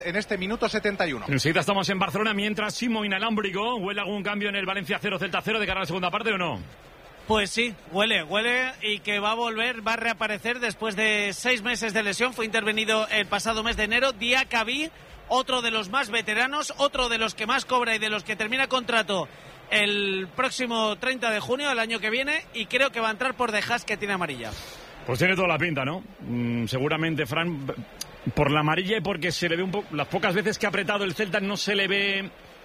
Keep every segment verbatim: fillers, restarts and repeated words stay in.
En este minuto setenta y uno. Enseguida estamos en Barcelona, mientras Simo inalámbrico. ¿Huele algún cambio en el Valencia cero Celta cero de cara a la segunda parte o no? Pues sí, huele, huele y que va a volver, va a reaparecer después de seis meses de lesión. Fue intervenido el pasado mes de enero. Diacabí, otro de los más veteranos, otro de los que más cobra y de los que termina contrato el próximo treinta de junio del año que viene, y creo que va a entrar por De Haas, que tiene amarilla. Pues tiene toda la pinta, ¿no? Mm, seguramente, Fran, por la amarilla y porque se le ve un poco. Las pocas veces que ha apretado el Celta no se le ve.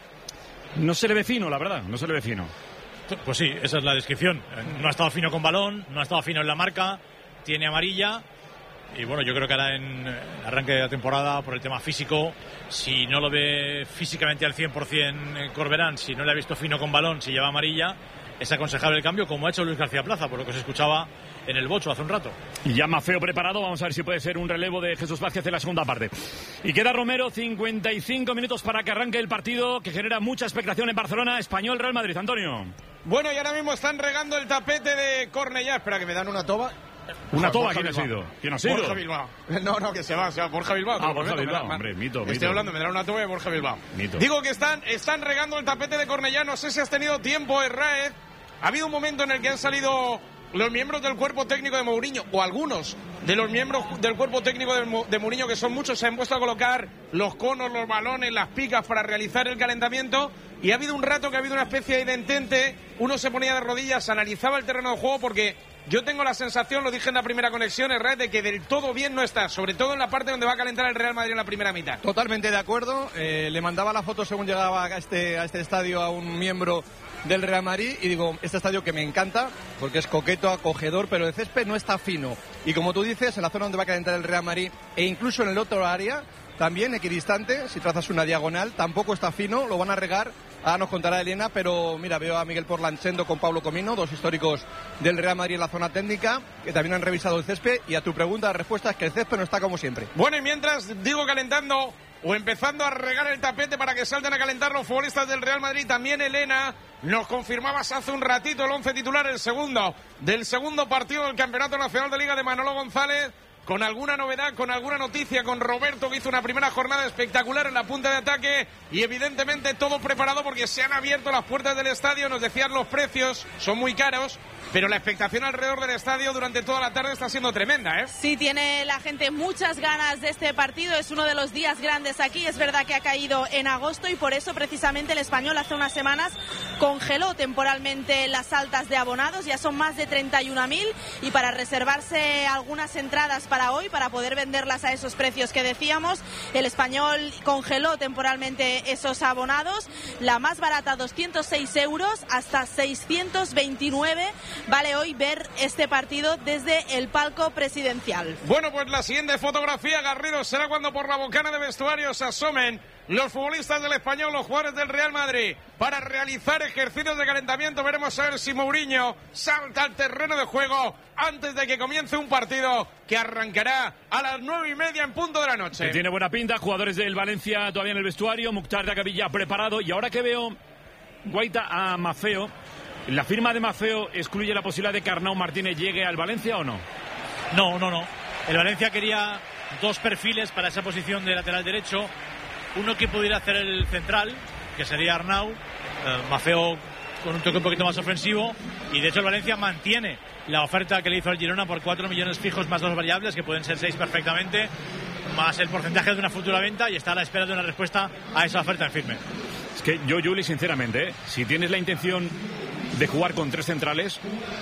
No se le ve fino, la verdad, no se le ve fino. Pues sí, esa es la descripción. No ha estado fino con balón, no ha estado fino en la marca, tiene amarilla. Y bueno, yo creo que ahora en arranque de la temporada, por el tema físico, si no lo ve físicamente al cien por ciento Corberán, si no le ha visto fino con balón, si lleva amarilla, es aconsejable el cambio, como ha hecho Luis García Plaza, por lo que se escuchaba en el bocho hace un rato. Y ya Mafeo preparado, vamos a ver si puede ser un relevo de Jesús Vázquez en la segunda parte. Y queda Romero, cincuenta y cinco minutos para que arranque el partido, que genera mucha expectación en Barcelona. Español, Real Madrid. Antonio. Bueno, y ahora mismo están regando el tapete de Cornellá. Espera, que me dan una toba. ¿Una toba? Borja ¿Quién Bilbao. ha sido? ¿Quién ha sido? Borja Bilbao. No, no, que se va, se va. Borja Bilbao. Ah, Borja prometo, Bilbao, me da- hombre, mito, Estoy mito. hablando, me dan una toba de Borja Bilbao. Mito. Digo que están, están regando el tapete de Cornellá. No sé si has tenido tiempo, Herráez. Ha habido un momento en el que han salido los miembros del cuerpo técnico de Mourinho, o algunos de los miembros del cuerpo técnico de, Mo- de Mourinho, que son muchos, se han puesto a colocar los conos, los balones, las picas para realizar el calentamiento. Y ha habido un rato que ha habido una especie de entente. Uno se ponía de rodillas, analizaba el terreno de juego, porque yo tengo la sensación, lo dije en la primera conexión, Herrera, de que del todo bien no está, sobre todo en la parte donde va a calentar el Real Madrid en la primera mitad. Totalmente de acuerdo. Eh, le mandaba la foto según llegaba a este, a este estadio a un miembro del Real Madrid y digo, este estadio que me encanta porque es coqueto, acogedor, pero el césped no está fino. Y como tú dices, en la zona donde va a calentar el Real Madrid e incluso en el otro área, también equidistante, si trazas una diagonal, tampoco está fino, lo van a regar. Ahora nos contará Elena, pero mira, veo a Miguel Porlanchendo con Pablo Comino, dos históricos del Real Madrid en la zona técnica, que también han revisado el césped, y a tu pregunta la respuesta es que el césped no está como siempre. Bueno, y mientras digo calentando o empezando a regar el tapete para que salten a calentar los futbolistas del Real Madrid, también Elena nos confirmabas hace un ratito el once titular, el segundo del segundo partido del Campeonato Nacional de Liga de Manolo González, con alguna novedad, con alguna noticia, con Roberto, que hizo una primera jornada espectacular en la punta de ataque, y evidentemente todo preparado porque se han abierto las puertas del estadio. Nos decían los precios, son muy caros, pero la expectación alrededor del estadio durante toda la tarde está siendo tremenda, ¿eh? Sí, tiene la gente muchas ganas de este partido, es uno de los días grandes aquí, es verdad que ha caído en agosto y por eso precisamente el Español hace unas semanas congeló temporalmente las altas de abonados, ya son más de treinta y una mil, y para reservarse algunas entradas para hoy, para poder venderlas a esos precios que decíamos, el Español congeló temporalmente esos abonados, la más barata doscientos seis euros hasta seiscientos veintinueve. Vale hoy ver este partido desde el palco presidencial. Bueno, pues la siguiente fotografía, Garrido, será cuando por la bocana de vestuario se asomen los futbolistas del Español, los jugadores del Real Madrid, para realizar ejercicios de calentamiento. Veremos a ver si Mourinho salta al terreno de juego antes de que comience un partido que arrancará a las nueve y media en punto de la noche. Que tiene buena pinta, jugadores del Valencia todavía en el vestuario, Mukhtar de Acabilla preparado, y ahora que veo Guaita a Mafeo, ¿la firma de Mafeo excluye la posibilidad de que Arnau Martínez llegue al Valencia o no? No, no, no. El Valencia quería dos perfiles para esa posición de lateral derecho. Uno que pudiera hacer el central, que sería Arnau, eh, Mafeo con un toque un poquito más ofensivo, y de hecho el Valencia mantiene la oferta que le hizo al Girona por cuatro millones fijos más dos variables, que pueden ser seis perfectamente, más el porcentaje de una futura venta, y está a la espera de una respuesta a esa oferta en firme. Es que yo, Juli, sinceramente, ¿eh? si tienes la intención de jugar con tres centrales,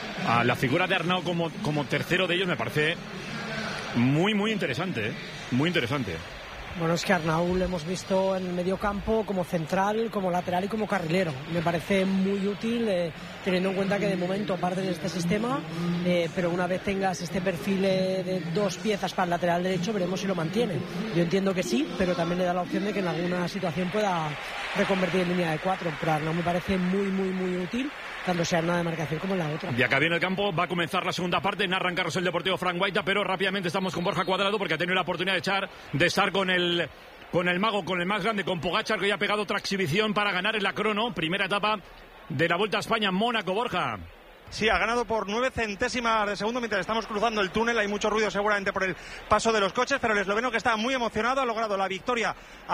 a la figura de Arnau como, como tercero de ellos me parece muy, muy interesante, ¿eh? Muy interesante. Bueno, es que a Arnau le hemos visto en el medio campo como central, como lateral y como carrilero. Me parece muy útil, eh, teniendo en cuenta que de momento parte de este sistema, eh, pero una vez tengas este perfil eh, de dos piezas para el lateral derecho, veremos si lo mantiene. Yo entiendo que sí, pero también le da la opción de que en alguna situación pueda reconvertir en línea de cuatro. Pero a Arnau me parece muy, muy, muy útil, tanto sea en una demarcación como en la otra. Y acá viene el campo, va a comenzar la segunda parte, narra en Carrusel Deportivo Frank Guaita, pero rápidamente estamos con Borja Cuadrado porque ha tenido la oportunidad de echar, de estar con el con el mago, con el más grande, con Pogačar, que ya ha pegado otra exhibición para ganar en la crono, primera etapa de la Vuelta a España en Mónaco. Borja. Sí, ha ganado por nueve centésimas de segundo mientras estamos cruzando el túnel. Hay mucho ruido seguramente por el paso de los coches, pero el esloveno, que está muy emocionado, ha logrado la victoria